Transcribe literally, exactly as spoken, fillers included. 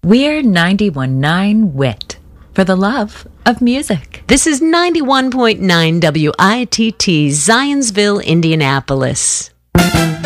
We're ninety-one point nine W I T for the love of music. This is ninety-one point nine W I T T, Zionsville, Indianapolis.